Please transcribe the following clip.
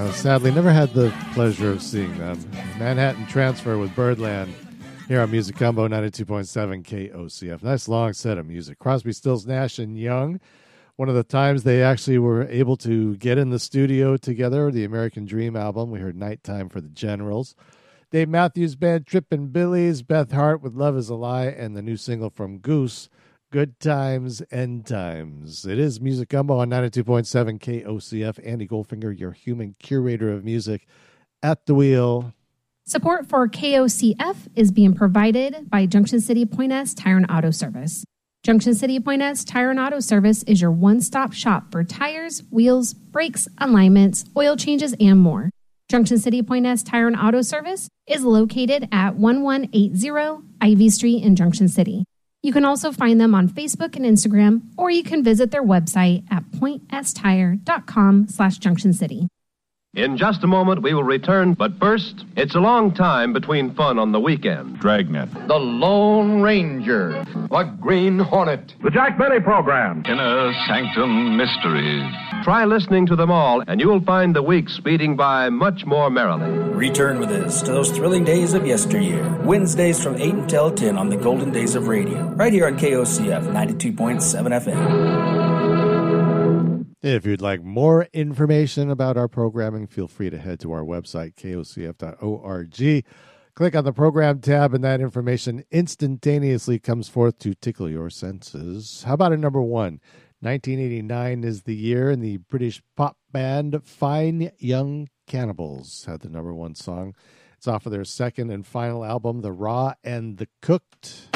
Sadly, never had the pleasure of seeing them. Manhattan Transfer with Birdland here on Music Combo 92.7 KOCF. Nice long set of music. Crosby, Stills, Nash, and Young. One of the times they actually were able to get in the studio together, the American Dream album. We heard Nighttime for the Generals. Dave Matthews Band, Trippin' Billies, Beth Hart with Love is a Lie, and the new single from Goose, Good Times, End Times. It is Music Gumbo on 92.7 KOCF. Andy Goldfinger, your human curator of music at the wheel. Support for KOCF is being provided by Junction City Pointez Tire and Auto Service. Junction City Pointez Tire and Auto Service is your one-stop shop for tires, wheels, brakes, alignments, oil changes, and more. Junction City Pointez Tire and Auto Service is located at 1180 Ivy Street in Junction City. You can also find them on Facebook and Instagram, or you can visit their website at pointestire.com/Junction City. In just a moment, we will return, but first, it's a long time between fun on the weekend. Dragnet. The Lone Ranger. The Green Hornet. The Jack Benny Program. Inner Sanctum Mysteries. Try listening to them all, and you'll find the week speeding by much more merrily. Return with us to those thrilling days of yesteryear. Wednesdays from 8 until 10 on the Golden Days of Radio. Right here on KOCF 92.7 FM. If you'd like more information about our programming, feel free to head to our website, kocf.org. Click on the program tab, and that information instantaneously comes forth to tickle your senses. How about a number one? 1989 is the year, and the British pop band Fine Young Cannibals had the number one song. It's off of their second and final album, The Raw and the Cooked.